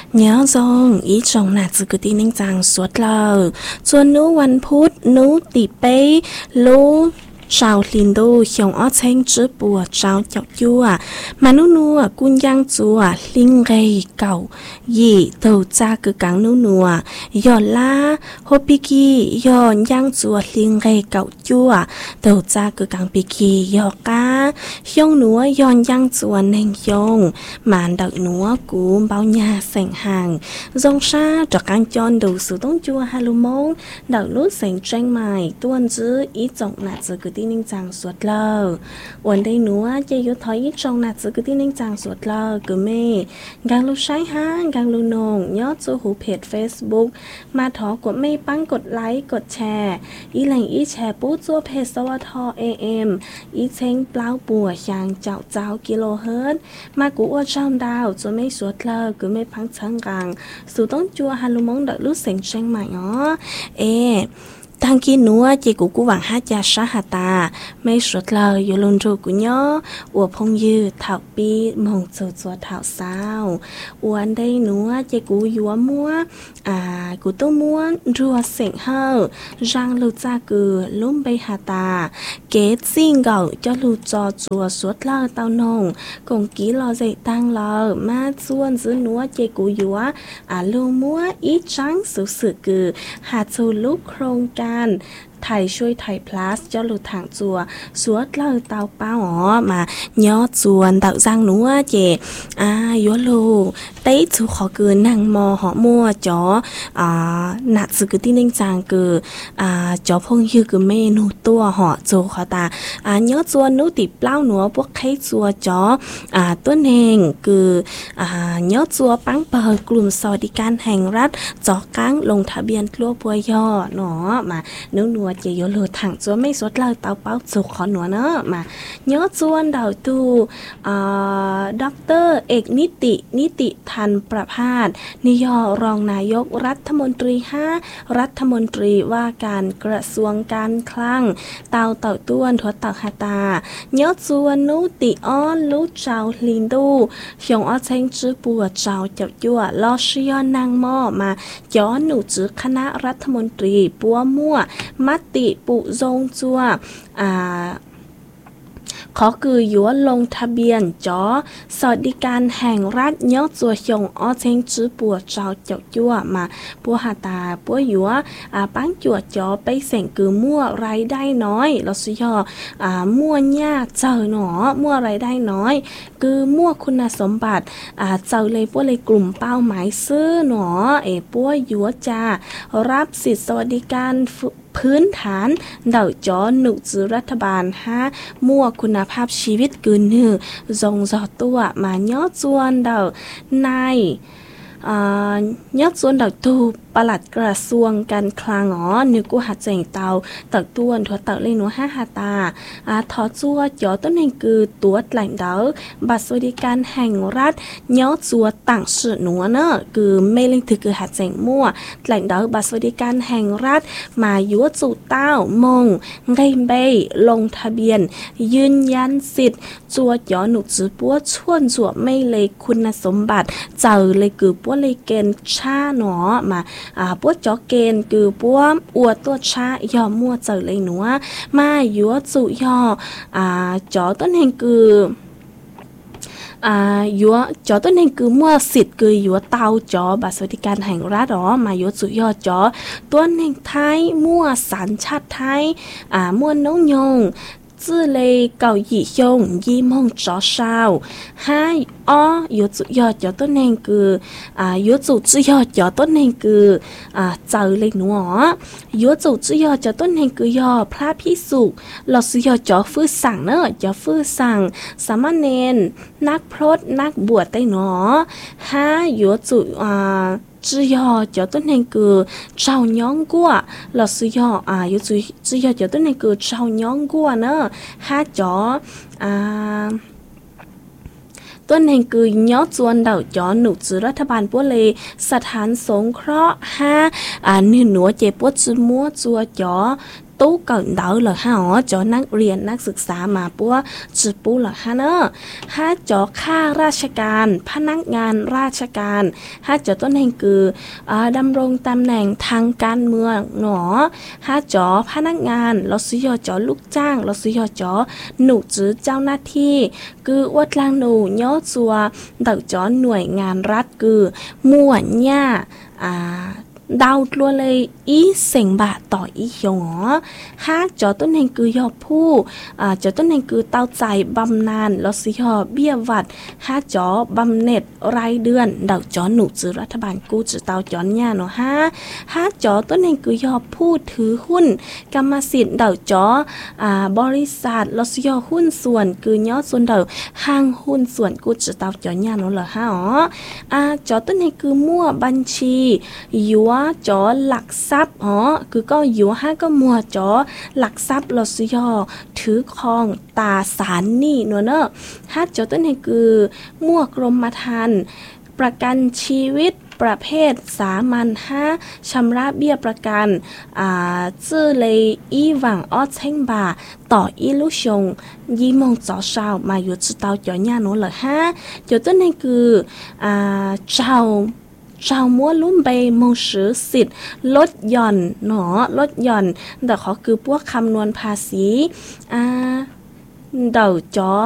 nhớ dòng ý chồng là từ cái tin anh chàng suốt lờ chuan núวันพุธnú tỷ pê lú chào liền đô hiong ở trên chữ bùa chào chọc chua mà nú nua cun giang chua linh gầy cầu gì đầu cha cứ cắn nú nua giò la hô piki giò giang chua linh gầy cầu chua đầu cha cứ cắn piki giò cá hiong núa giò giang chua neng hiong màn đợt núa cú bao nhà sành hàng dòng sa trọ căng chọn đầu sự tông chua halumong đợt lút sành tranh mài tuôn chữ ý trọng là từ cái tin anh chàng suốt lờวันđây núa chơi yếu thói ít trong là từ cái tin anh chàng suốt lờ cứ mê gang lu sai ha gang lu nồng nhớ cho hú page Facebook mà thọ của mê băngกดไลค์กดแชร์อีแหล่งอีแชร์ปู้จัวเพจสวท AM อีเช้งเปล่าปัวยางเจ้ากิโลเฮิรตซ์มากูอ้วนช่ำดาวจะไม่สวดเลยกูไม่พังเชิงกังสู่ต้องจัวฮัลโหลมองเดลุเสียงเชียงใหม่อ๋อทางกินนัวจีกูหวังหาจาสาหตาไม่สุดเลยอยู่ลงจูกูย่ออวพงยืดเท่าปีมงจูจัวเท่าสาวอวนได้นัวจีกูยัวมัวกูต้องม้วนรัวเสียงเฮารังลูจ้ากือลุ่มไปหาตาเกตซิงเก่าจะลูจอจัวสุดเลยเต้านงกงกี้รอใจตั้งเลยมาส่วนซื้อนัวจีกูยัวลูมัวอีจังสุดสึกกือหาจูลูกโครงการไทยช่วยไทยพลัสเจ้าหลุดทางจัวสวดเล่าเตาเป้าอ๋อมาย่อจวนเต่าจังหนัวเจยัวลูเต้จูขอเกินนางมอหอมัวจ๋อหนักสึกที่นิ่งจางเกิจ๋อพงยืคือเมนูตัวหอโจขอตาย่อจวนนู้ติเปล่าหนัวพวกไข่จัวจ๋อต้นเองคือย่อจัวปังเปิดกลุ่มสวัสดิการแห่งรัฐจ๋อกั้งลงทะเบียนทั่วปัวย่อหนอมานัวเจียวโลถังจัวไม่สดเลยเตาเป้าสุขขอหนัวเนอะมาเนื้อจวนดาวตูด็อกเตอร์เอกนิติทันประภาสนิยอรองนายกรัฐมนตรี5รัฐมนตรีว่าการกระทรวงการคลังเตาต้วนถั่วเต่าฮาตาเนื้อจวนนุติอ้อนลูเจ้าลินดูชงอ้อเชงจื้อปัวเจ้าเจ้าจั่วลอชิยอนางหม้อมาย้อนหนูจื้อคณะรัฐมนตรีปัวมั่วมติปุจงจัวขอคือยัวลงทะเบียนจอสวัสดิการแห่งรัฐย่อจัวชงอ้อเชงจื้อปัวเจ้าเจ้าจั่วมาปัวหาตาปัวยัวปังจั่วจอไปเสียงคือมั่วรายได้น้อยเราสิยอมั่วญ่าเจอหนอมั่วรายได้น้อยคือมั่วคุณสมบัติเจอเลยปัวเลยกลุ่มเป้าหมายซื้อหนอปัวยัวจะรับสิทธิสวัสดิการพื้นฐานเดาจอหนุจือรัฐบาลมั่วคุณภาพชีวิตกืนหือทรงจอตัวมาย่อจวนเดานายยอดส่วนดักตูปลัดกระทรวงการคลังนึกกูหัดเจงเตาตักต้วนถั่วตักเลยหนู5หาตาทอจัวจ่อต้นแห่งคือตัวแหล่งเดาบัตรสวัสดิการแห่งรัฐยอดจัวต่างสื่อหนูเนอะคือไม่เล่นถือคือหัดเจงมั่วแหล่งเดาบัตรสวัสดิการแห่งรัฐมายั่วจูเต้ามงไงเบยลงทะเบียนยืนยันสิทธิ์จัวจ่อหนูจื้อปัวชวนจัวไม่เลยคุณสมบัติเจอเลยคือปัวเลยเกณฑ์ชาหนอมาปัวจอเกณฑ์คือปัวอวดตัวชายอมั่วเจอเลยหนัวมายั่วจุยอจอต้นแห่งคือยัวจอต้นเองคือมั่วสิทธิ์คือยัวเตาจอบัตรสวัสดิการแห่งรัฐมายัวสุยอจอต้นแห่งไทยมั่วสัญชาติไทยมั่วน้องยงจื้อเลยเก่าหยี่ยงยี่มงจอชาวให้ยัวจุยอจอต้นเองคือยัวจุจื้อยอจอต้นเองคือเจอเลยหนูยัวจุจื้อยอจอต้นเองคือยอพระพิสุเราซื้อยอจอฟื้นสั่งเนอะจอฟื้นสั่งสามเณรนักพรตนักบวชได้หนอยัวจุ只要叫到那个朝阳果，老师要有只要叫到那个朝阳果呢，还叫ต้นแห่งคือย้อจวนเดาจอหนุจือรัฐบาลปัวเลยสถานสงเคราะห์เนื้อหนัวเจ็บปวดจือมัวจัวจอตู้เกินเดาเหรอฮะอ๋อจอนักเรียนนักศึกษามาปัวจืปูเหรอฮะเนอะห้าจอข้าราชการพนักงานราชการห้าจอต้นแห่งคือดำรงตำแหน่งทางการเมืองหนอห้าจอพนักงานเราซื้อยอจอลูกจ้างเราซื้อยอจอหนูจื้อเจ้าหน้าที่คือวัดลางหนูย่อจัวเดาจอหน่วยงานรัฐคือมั่วญ่าดาวลัวเลยอีเสียงบาทต่ออีหยงห้าจอต้นแห่งคือยอผู้จอต้นแห่งคือเต้าใจบำนาญแล้วสิยอเบี้ยวัดห้าจอบำเหน็จรายเดือนเดาจอหนูจื้อรัฐบาลกู้จื้อเต้าจอนย่าเนาะห้าจอต้นแห่งคือยอผู้ถือหุ้นกรรมสิทธิ์เดาจอบริษัทแล้วสิยอหุ้นส่วนคือยอส่วนเดาห้างหุ้นส่วนกู้จื้อเต้าจอนย่าเนาะเหรอจอต้นแห่งคือมั่วบัญชียัวจอหลักทรัพย์คือก็อยู่ห้าก็มัวจอหลักทรัพย์ลอสยอถือครองตาสารนี่เนอะห้าจอต้นให้คือมั่วกรมธรรม์ประกันชีวิตประเภทสามัญห้าชำระเบี้ยประกันจื้อเลยอีหวังอ้อเช่งบาต่ออีลูกชงยี่มงจอชาวมาอยู่จุดเตาจอย่าโนเหรอฮะจอต้นให้คือชาวมัวลุ่มไปมงสือสิทธิ์ลดหย่อนลดหย่อนแต่เขาคือพวกคำนวณภาษีเดาจอ